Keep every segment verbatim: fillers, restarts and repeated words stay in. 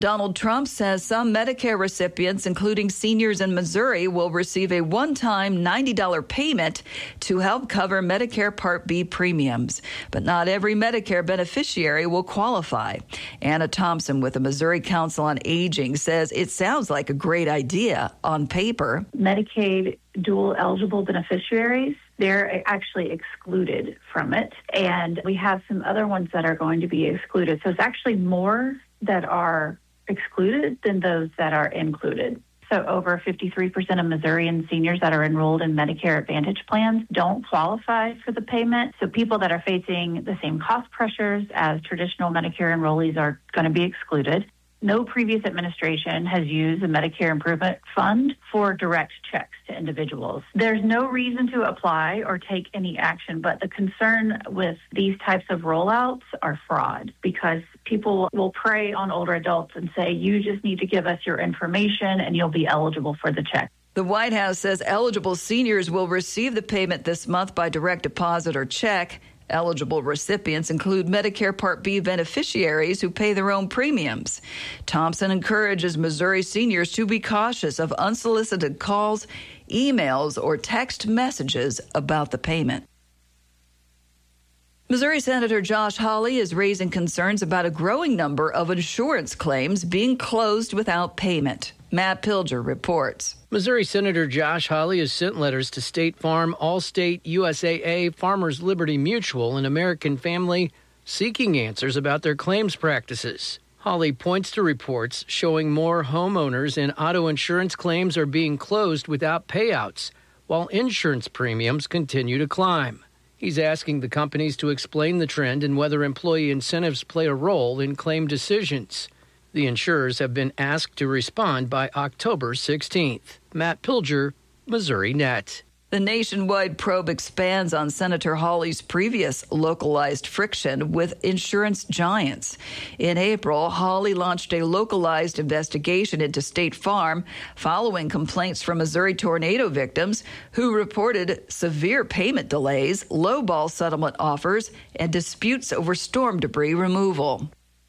Donald Trump says some Medicare recipients, including seniors in Missouri, will receive a one-time ninety dollars payment to help cover Medicare Part B premiums. But not every Medicare beneficiary will qualify. Anna Thompson with the Missouri Council on Aging says it sounds like a great idea on paper. Medicaid dual eligible beneficiaries, they're actually excluded from it. And we have some other ones that are going to be excluded. So it's actually more that are excluded than those that are included. So over fifty-three percent of Missourian seniors that are enrolled in Medicare Advantage plans don't qualify for the payment. So people that are facing the same cost pressures as traditional Medicare enrollees are going to be excluded. No previous administration has used the Medicare Improvement Fund for direct checks to individuals. There's no reason to apply or take any action, but the concern with these types of rollouts are fraud, because people will prey on older adults and say, you just need to give us your information and you'll be eligible for the check. The White House says eligible seniors will receive the payment this month by direct deposit or check. Eligible recipients include Medicare Part B beneficiaries who pay their own premiums. Thompson encourages Missouri seniors to be cautious of unsolicited calls, emails, or text messages about the payment. Missouri Senator Josh Hawley is raising concerns about a growing number of insurance claims being closed without payment. Matt Pilger reports. Missouri Senator Josh Hawley has sent letters to State Farm, Allstate, U S A A, Farmers Liberty Mutual, and American Family seeking answers about their claims practices. Hawley points to reports showing more homeowners and auto insurance claims are being closed without payouts, while insurance premiums continue to climb. He's asking the companies to explain the trend and whether employee incentives play a role in claim decisions. The insurers have been asked to respond by October sixteenth. Matt Pilger, Missouri Net. The nationwide probe expands on Senator Hawley's previous localized friction with insurance giants. In April, Hawley launched a localized investigation into State Farm following complaints from Missouri tornado victims who reported severe payment delays, lowball settlement offers, and disputes over storm debris removal.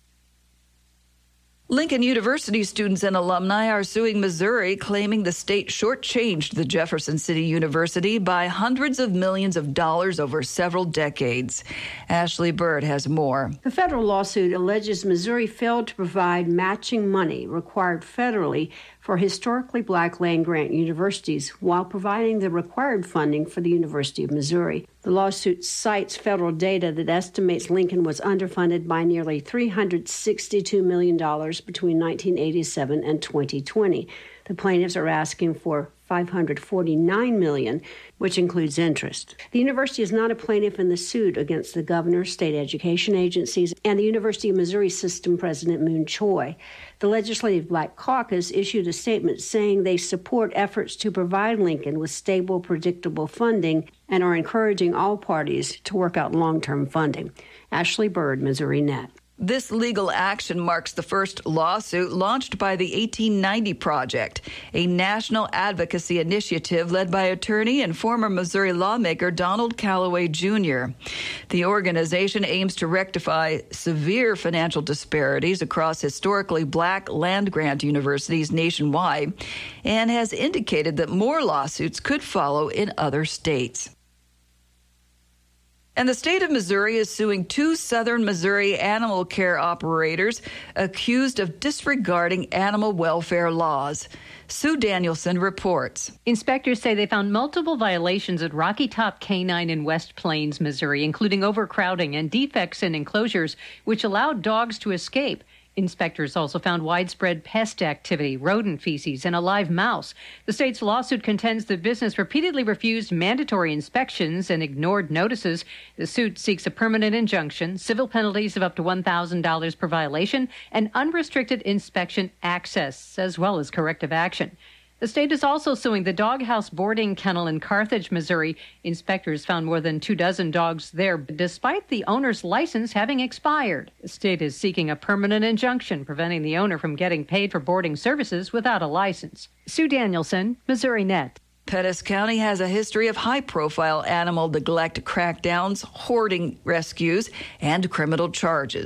Lincoln University students and alumni are suing Missouri, claiming the state shortchanged the Jefferson City University by hundreds of millions of dollars over several decades. Ashley Bird has more. The federal lawsuit alleges Missouri failed to provide matching money required federally for historically black land-grant universities while providing the required funding for the University of Missouri. The lawsuit cites federal data that estimates Lincoln was underfunded by nearly three hundred sixty-two million dollars between nineteen eighty-seven and twenty twenty. The plaintiffs are asking for five hundred forty-nine million dollars, which includes interest. The university is not a plaintiff in the suit against the governor, state education agencies, and the University of Missouri System President Moon Choi. The Legislative Black Caucus issued a statement saying they support efforts to provide Lincoln with stable, predictable funding and are encouraging all parties to work out long-term funding. Ashley Bird, Missouri Net. This legal action marks the first lawsuit launched by the eighteen ninety Project, a national advocacy initiative led by attorney and former Missouri lawmaker Donald Calloway Junior The organization aims to rectify severe financial disparities across historically black land-grant universities nationwide and has indicated that more lawsuits could follow in other states. And the state of Missouri is suing two southern Missouri animal care operators accused of disregarding animal welfare laws. Sue Danielson reports. Inspectors say they found multiple violations at Rocky Top Canine in West Plains, Missouri, including overcrowding and defects in enclosures, which allowed dogs to escape. Inspectors also found widespread pest activity, rodent feces, and a live mouse. The state's lawsuit contends the business repeatedly refused mandatory inspections and ignored notices. The suit seeks a permanent injunction, civil penalties of up to one thousand dollars per violation, and unrestricted inspection access, as well as corrective action. The state is also suing the Doghouse Boarding Kennel in Carthage, Missouri. Inspectors found more than two dozen dogs there, despite the owner's license having expired. The state is seeking a permanent injunction preventing the owner from getting paid for boarding services without a license. Sue Danielson, Missouri Net. Pettis County has a history of high-profile animal neglect crackdowns, hoarding rescues, and criminal charges.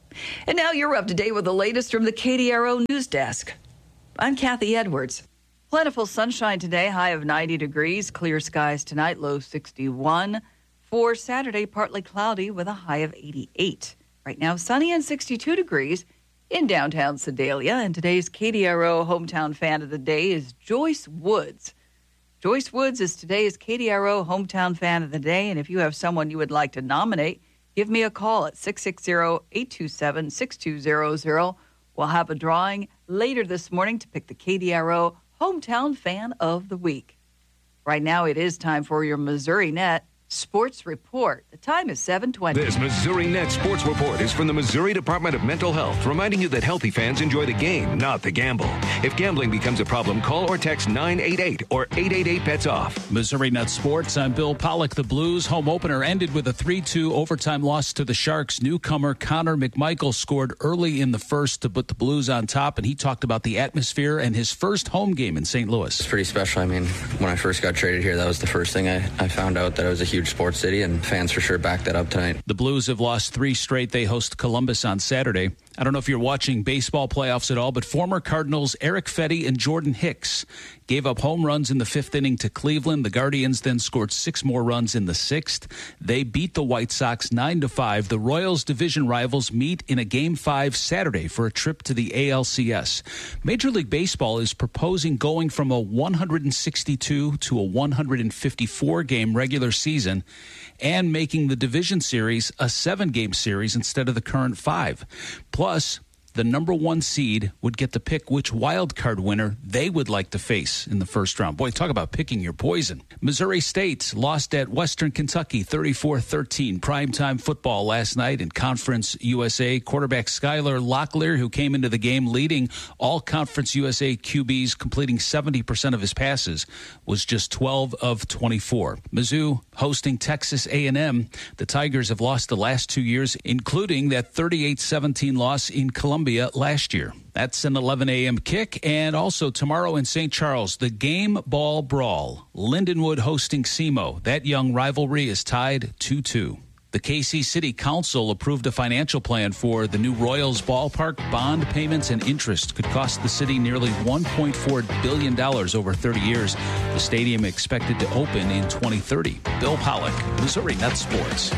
And now you're up to date with the latest from the K D R O News Desk. I'm Kathy Edwards. Plentiful sunshine today, high of ninety degrees. Clear skies tonight, low sixty-one. For Saturday, partly cloudy with a high of eighty-eight. Right now, sunny and sixty-two degrees in downtown Sedalia. And today's K D R O Hometown Fan of the Day is Joyce Woods. Joyce Woods is today's K D R O Hometown Fan of the Day. And if you have someone you would like to nominate, give me a call at six six zero, eight two seven, six two zero zero. We'll have a drawing later this morning to pick the K D R O Hometown Fan of the Week. Right now, it is time for your Missouri Net Sports Report. The time is seven twenty. This Missouri Net Sports Report is from the Missouri Department of Mental Health, reminding you that healthy fans enjoy the game, not the gamble. If gambling becomes a problem, call or text nine eight eight or eight eight eight bets off. Missouri Net Sports, I'm Bill Pollock. The Blues home opener ended with a three two overtime loss to the Sharks. Newcomer Connor McMichael scored early in the first to put the Blues on top, and he talked about the atmosphere and his first home game in Saint Louis. It's pretty special. I mean, when I first got traded here, that was the first thing I, I found out, that it was a huge sports city, and fans for sure backed that up tonight. The Blues have lost three straight. They host Columbus on Saturday. I don't know if you're watching baseball playoffs at all, but former Cardinals Eric Fetty and Jordan Hicks gave up home runs in the fifth inning to Cleveland. The Guardians then scored six more runs in the sixth. They beat the White Sox nine to five. The Royals division rivals meet in a game five Saturday for a trip to the A L C S. Major League Baseball is proposing going from a one hundred sixty-two to a one hundred fifty-four game regular season and making the division series a seven-game series instead of the current five. Plus, the number one seed would get to pick which wild card winner they would like to face in the first round. Boy, talk about picking your poison. Missouri State lost at Western Kentucky thirty-four thirteen. Primetime football last night in Conference U S A. Quarterback Skylar Locklear, who came into the game leading all Conference U S A Q Bs, completing seventy percent of his passes, was just twelve of twenty-four. Mizzou hosting Texas A and M. The Tigers have lost the last two years, including that thirty-eight seventeen loss in Columbia last year. That's an eleven a.m. kick. And also tomorrow in Saint Charles, the Game Ball Brawl. Lindenwood hosting S E M O. That young rivalry is tied two two. The K C City Council approved a financial plan for the new Royals ballpark. Bond payments and interest could cost the city nearly one point four billion dollars over thirty years. The stadium expected to open in twenty thirty. Bill Pollock, Missouri Net Sports.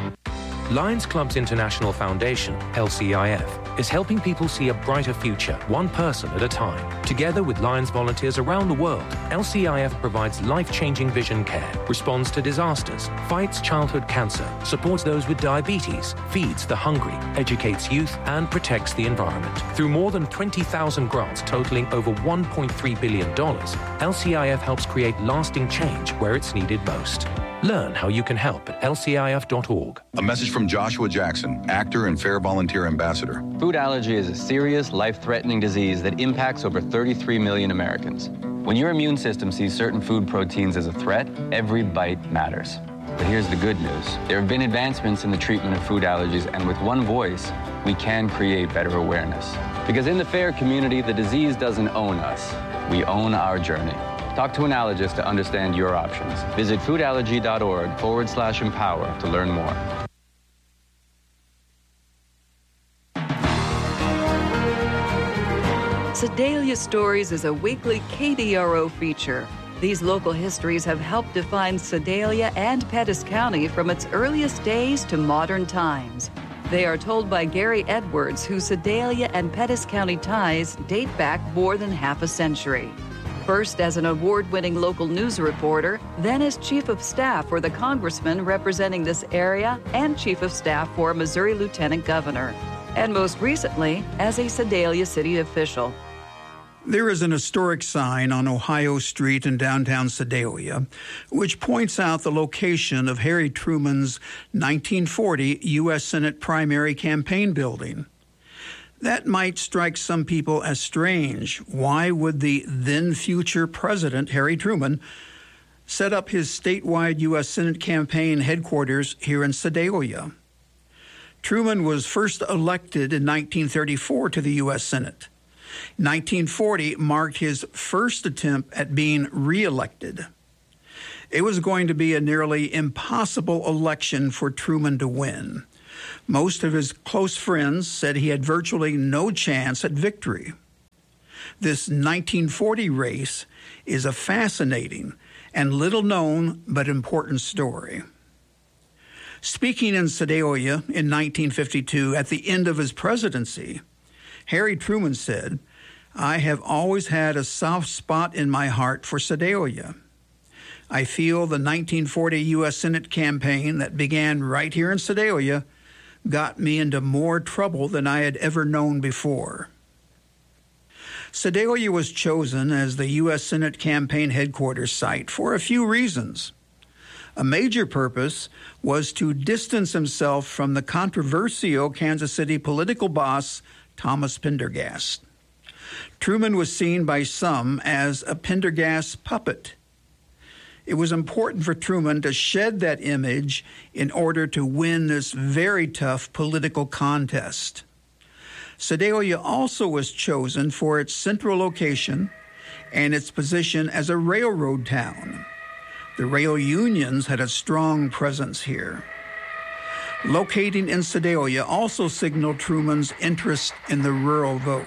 Lions Clubs International Foundation, L C I F, is helping people see a brighter future, one person at a time. Together with Lions volunteers around the world, L C I F provides life-changing vision care, responds to disasters, fights childhood cancer, supports those with diabetes, feeds the hungry, educates youth, and protects the environment. Through more than twenty thousand grants totaling over one point three billion dollars, L C I F helps create lasting change where it's needed most. Learn how you can help at L C I F dot org. A message from Joshua Jackson, actor and Fair Volunteer Ambassador. Food allergy is a serious, life-threatening disease that impacts over thirty-three million Americans. When your immune system sees certain food proteins as a threat, every bite matters. But here's the good news. There have been advancements in the treatment of food allergies, and with one voice, we can create better awareness. Because in the FAIR community, the disease doesn't own us. We own our journey. Talk to an allergist to understand your options. Visit foodallergy.org forward slash empower to learn more. Sedalia Stories is a weekly K D R O feature. These local histories have helped define Sedalia and Pettis County from its earliest days to modern times. They are told by Gary Edwards, whose Sedalia and Pettis County ties date back more than half a century. First as an award-winning local news reporter, then as chief of staff for the congressman representing this area and chief of staff for Missouri Lieutenant Governor, and most recently as a Sedalia city official. There is an historic sign on Ohio Street in downtown Sedalia, which points out the location of Harry Truman's nineteen forty U S Senate primary campaign building. That might strike some people as strange. Why would the then-future president, Harry Truman, set up his statewide U S Senate campaign headquarters here in Sedalia? Truman was first elected in nineteen thirty-four to the U S Senate. nineteen forty marked his first attempt at being reelected. It was going to be a nearly impossible election for Truman to win. Most of his close friends said he had virtually no chance at victory. This nineteen forty race is a fascinating and little-known but important story. Speaking in Sedalia in nineteen fifty-two at the end of his presidency, Harry Truman said, "I have always had a soft spot in my heart for Sedalia. I feel the nineteen forty U S Senate campaign that began right here in Sedalia got me into more trouble than I had ever known before." Sedalia was chosen as the U S Senate campaign headquarters site for a few reasons. A major purpose was to distance himself from the controversial Kansas City political boss, Thomas Pendergast. Truman was seen by some as a Pendergast puppet. It was important for Truman to shed that image in order to win this very tough political contest. Sedalia also was chosen for its central location and its position as a railroad town. The rail unions had a strong presence here. Locating in Sedalia also signaled Truman's interest in the rural vote.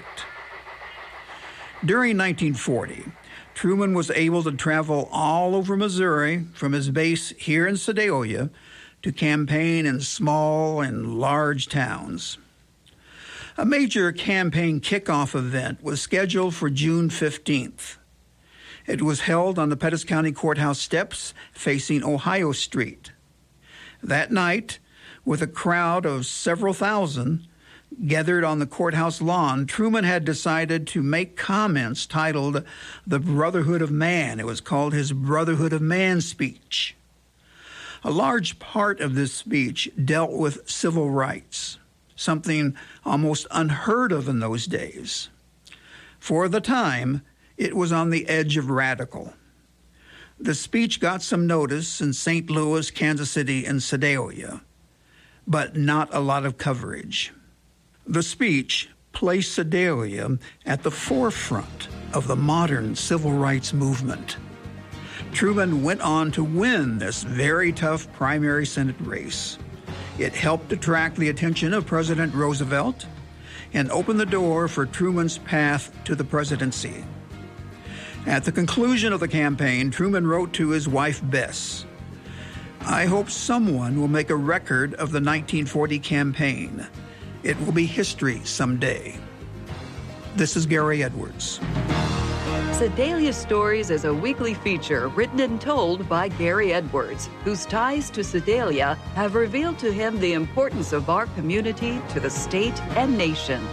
During nineteen forty, Truman was able to travel all over Missouri from his base here in Sedalia to campaign in small and large towns. A major campaign kickoff event was scheduled for June fifteenth. It was held on the Pettis County Courthouse steps facing Ohio Street. That night, with a crowd of several thousand gathered on the courthouse lawn, Truman had decided to make comments titled "The Brotherhood of Man." It was called his Brotherhood of Man speech. A large part of this speech dealt with civil rights, something almost unheard of in those days. For the time, it was on the edge of radical. The speech got some notice in Saint Louis, Kansas City, and Sedalia, but not a lot of coverage. The speech placed Sedalia at the forefront of the modern civil rights movement. Truman went on to win this very tough primary Senate race. It helped attract the attention of President Roosevelt and opened the door for Truman's path to the presidency. At the conclusion of the campaign, Truman wrote to his wife, Bess, "I hope someone will make a record of the nineteen forty campaign. It will be history someday." This is Gary Edwards. Sedalia Stories is a weekly feature written and told by Gary Edwards, whose ties to Sedalia have revealed to him the importance of our community to the state and nation.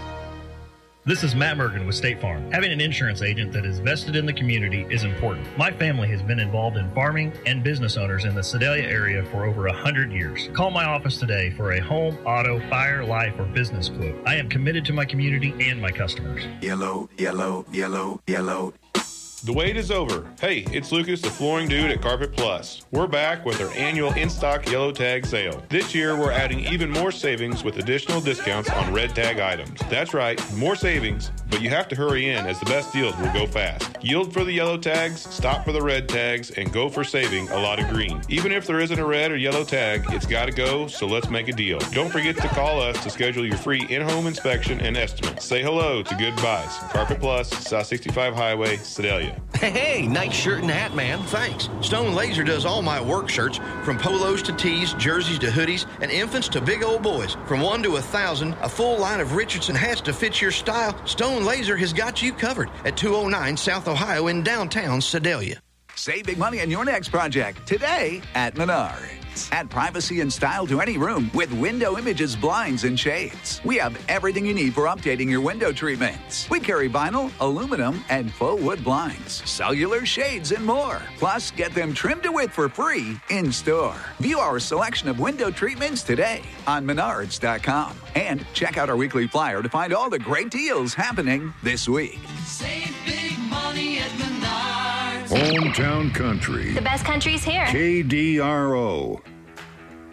This is Matt Mergen with State Farm. Having an insurance agent that is vested in the community is important. My family has been involved in farming and business owners in the Sedalia area for over one hundred years. Call my office today for a home, auto, fire, life, or business quote. I am committed to my community and my customers. Yellow, yellow, yellow, yellow. The wait is over. Hey, it's Lucas, the flooring dude at Carpet Plus. We're back with our annual in-stock yellow tag sale. This year, we're adding even more savings with additional discounts on red tag items. That's right, more savings, but you have to hurry in as the best deals will go fast. Yield for the yellow tags, stop for the red tags, and go for saving a lot of green. Even if there isn't a red or yellow tag, it's got to go, so let's make a deal. Don't forget to call us to schedule your free in-home inspection and estimate. Say hello to Good Buys. Carpet Plus, South sixty-five Highway, Sedalia. Hey, nice shirt and hat, man. Thanks. Stone Laser does all my work shirts, from polos to tees, jerseys to hoodies, and infants to big old boys. From one to a thousand, a full line of Richardson hats to fit your style. Stone Laser has got you covered at two oh nine South Ohio in downtown Sedalia. Save big money on your next project today at Menards. Add privacy and style to any room with Window Images blinds and shades. We have everything you need for updating your window treatments. We carry vinyl, aluminum, and faux wood blinds, cellular shades, and more. Plus, get them trimmed to width for free in store. View our selection of window treatments today on Menards dot com. And check out our weekly flyer to find all the great deals happening this week. Save big money at Menards. Hometown Country. The best country's here. K D R O.